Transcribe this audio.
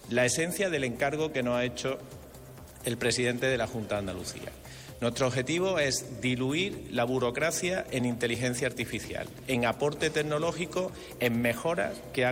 la esencia del encargo que nos ha hecho el presidente de la Junta de Andalucía. Nuestro objetivo es diluir la burocracia en inteligencia artificial, en aporte tecnológico, en mejoras que hagan